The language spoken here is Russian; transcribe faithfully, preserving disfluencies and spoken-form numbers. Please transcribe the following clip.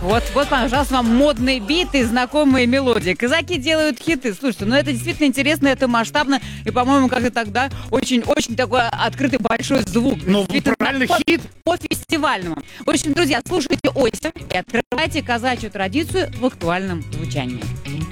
Вот, вот, пожалуйста, вам модные биты, знакомые мелодии. Казаки делают хиты. Слушайте, ну это действительно интересно, это масштабно. И, по-моему, как-то тогда очень-очень такой открытый большой звук. Ну, правильно, по, хит. По-фестивальному. В общем, друзья, слушайте Ося и открывайте казачью традицию в актуальном звучании.